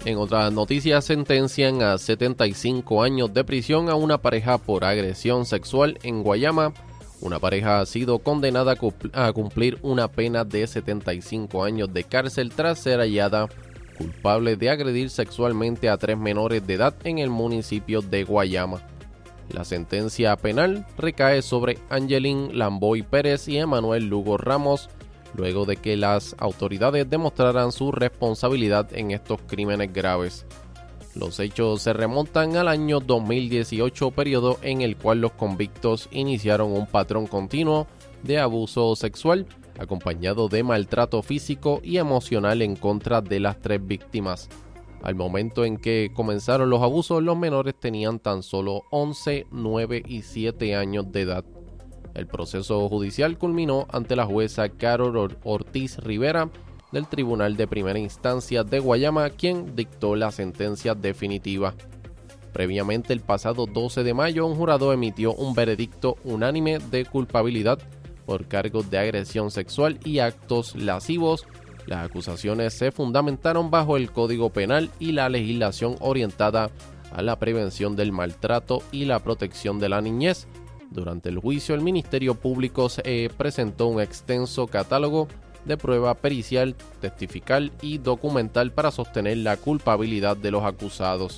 En otras noticias, sentencian a 75 años de prisión a una pareja por agresión sexual en Guayama. Una pareja ha sido condenada a cumplir una pena de 75 años de cárcel tras ser hallada culpable de agredir sexualmente a 3 menores de edad en el municipio de Guayama. La sentencia penal recae sobre Angelín Lamboy Pérez y Emanuel Lugo Ramos, luego de que las autoridades demostraran su responsabilidad en estos crímenes graves. Los hechos se remontan al año 2018, periodo en el cual los convictos iniciaron un patrón continuo de abuso sexual, acompañado de maltrato físico y emocional en contra de las 3 víctimas. Al momento en que comenzaron los abusos, los menores tenían tan solo 11, 9 y 7 años de edad. El proceso judicial culminó ante la jueza Carol Ortiz Rivera del Tribunal de Primera Instancia de Guayama, quien dictó la sentencia definitiva. Previamente, el pasado 12 de mayo, un jurado emitió un veredicto unánime de culpabilidad por cargos de agresión sexual y actos lascivos. Las acusaciones se fundamentaron bajo el Código Penal y la legislación orientada a la prevención del maltrato y la protección de la niñez. Durante el juicio, el Ministerio Público presentó un extenso catálogo de prueba pericial, testifical y documental para sostener la culpabilidad de los acusados.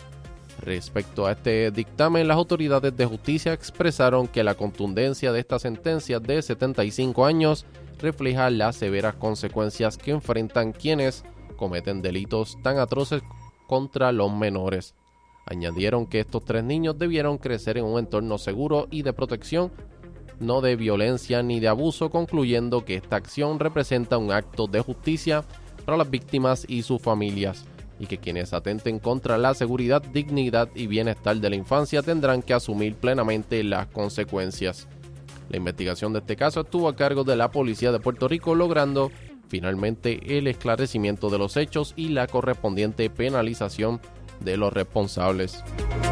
Respecto a este dictamen, las autoridades de justicia expresaron que la contundencia de esta sentencia de 75 años refleja las severas consecuencias que enfrentan quienes cometen delitos tan atroces contra los menores. Añadieron que estos 3 niños debieron crecer en un entorno seguro y de protección, no de violencia ni de abuso, concluyendo que esta acción representa un acto de justicia para las víctimas y sus familias, y que quienes atenten contra la seguridad, dignidad y bienestar de la infancia tendrán que asumir plenamente las consecuencias. La investigación de este caso estuvo a cargo de la Policía de Puerto Rico, logrando finalmente el esclarecimiento de los hechos y la correspondiente penalización de los responsables.